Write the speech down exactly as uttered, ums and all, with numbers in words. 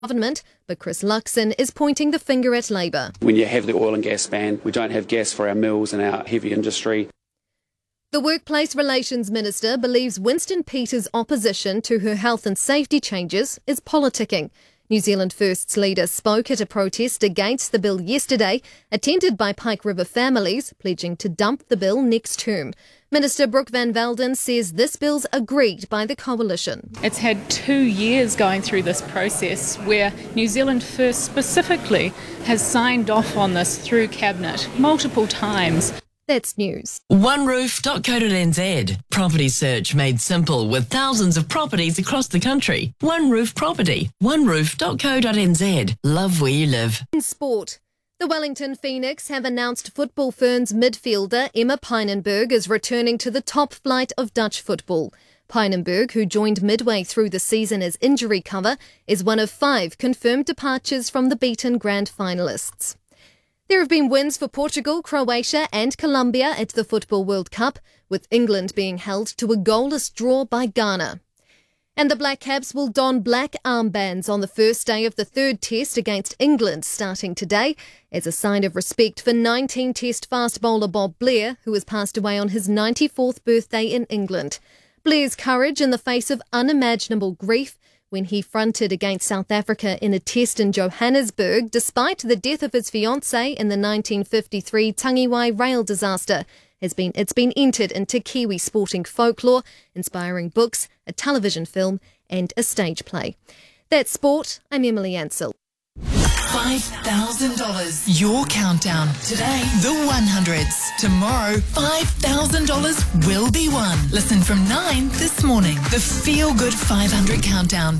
government, but Chris Luxon is pointing the finger at Labour. When you have the oil and gas ban, we don't have gas for our mills and our heavy industry. The Workplace Relations Minister believes Winston Peters' opposition to her health and safety changes is politicking. New Zealand First's leader spoke at a protest against the bill yesterday, attended by Pike River families, pledging to dump the bill next term. Minister Brooke Van Velden says this bill's agreed by the coalition. It's had two years going through this process where New Zealand First specifically has signed off on this through Cabinet multiple times. That's news. one roof dot co dot n z. Property search made simple with thousands of properties across the country. One Roof Property. one roof dot co dot n z. Love where you live. In sport, the Wellington Phoenix have announced Football Ferns midfielder Emma Pynenberg is returning to the top flight of Dutch football. Pynenberg, who joined midway through the season as injury cover, is one of five confirmed departures from the beaten grand finalists. There have been wins for Portugal, Croatia and Colombia at the Football World Cup, with England being held to a goalless draw by Ghana. And the Black Caps will don black armbands on the first day of the third test against England starting today, as a sign of respect for nineteen test fast bowler Bob Blair, who has passed away on his ninety-fourth birthday in England. Blair's courage in the face of unimaginable grief when he fronted against South Africa in a test in Johannesburg, despite the death of his fiancée in the nineteen fifty-three Tangiwai rail disaster. Has been, it's been entered into Kiwi sporting folklore, inspiring books, a television film and a stage play. That's sport. I'm Emily Ansell. five thousand dollars. Your countdown. Today, the one hundreds. Tomorrow, five thousand dollars will be won. Listen from nine this morning. The Feel Good five hundred Countdown.